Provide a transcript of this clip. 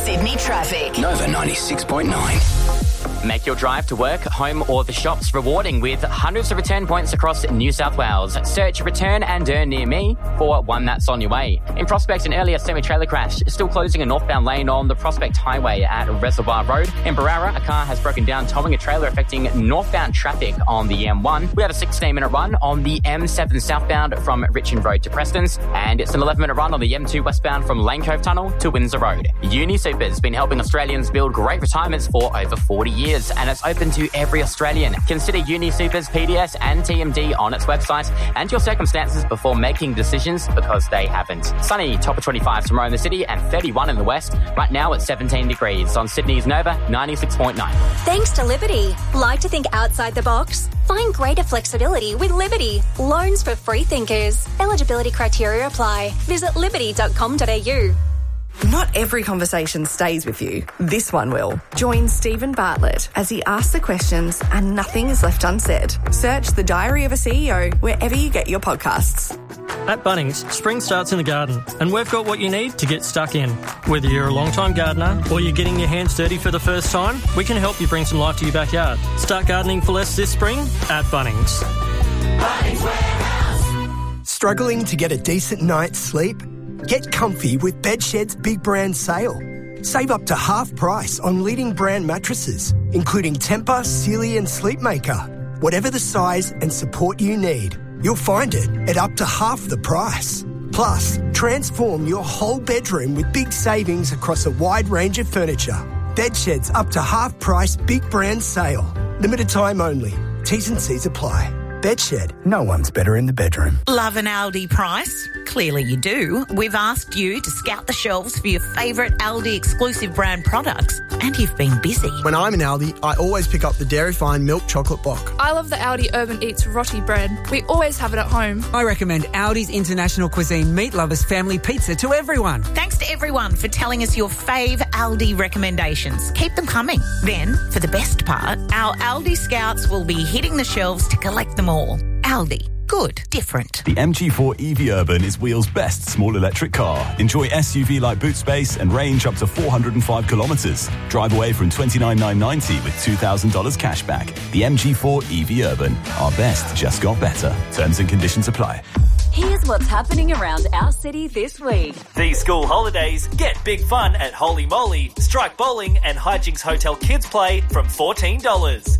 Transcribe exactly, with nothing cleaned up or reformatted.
Sydney traffic. Nova ninety-six point nine. Make your drive to work, home or the shops rewarding with hundreds of return points across New South Wales. Search Return and Earn near me for one that's on your way. In Prospect, an earlier semi-trailer crash still closing a northbound lane on the Prospect Highway at Reservoir Road. In Barara, a car has broken down towing a trailer affecting northbound traffic on the M one. We have a sixteen minute run on the M seven southbound from Richmond Road to Preston's, and it's an eleven minute run on the M two westbound from Lane Cove Tunnel to Windsor Road. UniSuper's been helping Australians build great retirements for over forty years. And it's open to every Australian. Consider UniSuper's P D S and T M D on its website and your circumstances before making decisions, because they haven't. Sunny, top of twenty-five tomorrow in the city and thirty-one in the west. Right now it's seventeen degrees on Sydney's Nova ninety-six point nine. Thanks to Liberty. Like to think outside the box? Find greater flexibility with Liberty. Loans for free thinkers. Eligibility criteria apply. Visit liberty dot com dot a u. Not every conversation stays with you. This one will. Join Stephen Bartlett as he asks the questions and nothing is left unsaid. Search The Diary of a C E O wherever you get your podcasts. At Bunnings, spring starts in the garden, and we've got what you need to get stuck in. Whether you're a long-time gardener or you're getting your hands dirty for the first time, we can help you bring some life to your backyard. Start gardening for less this spring at Bunnings. Bunnings Warehouse. Struggling to get a decent night's sleep? Get comfy with Bedshed's Big Brand Sale. Save up to half price on leading brand mattresses, including Tempur, Sealy and Sleepmaker. Whatever the size and support you need, you'll find it at up to half the price. Plus, transform your whole bedroom with big savings across a wide range of furniture. Bedshed's up to half price Big Brand Sale. Limited time only. T's and C's apply. Bedshed, no one's better in the bedroom. Love an Aldi price? Clearly you do. We've asked you to scout the shelves for your favourite Aldi exclusive brand products, and you've been busy. When I'm in Aldi, I always pick up the Dairy Fine milk chocolate block. I love the Aldi Urban Eats roti bread. We always have it at home. I recommend Aldi's International Cuisine Meat Lovers Family Pizza to everyone. Thanks to everyone for telling us your fave Aldi recommendations. Keep them coming. Then, for the best part, our Aldi scouts will be hitting the shelves to collect them all. Aldi. Good. Different. The M G four E V Urban is Wheel's best small electric car. Enjoy S U V-like boot space and range up to four hundred five kilometres. Drive away from twenty-nine thousand nine hundred ninety with two thousand dollars cash back. The M G four E V Urban. Our best just got better. Terms and conditions apply. Here's what's happening around our city this week. These school holidays, get big fun at Holy Moly, Strike Bowling and Hijinks Hotel Kids Play from fourteen dollars.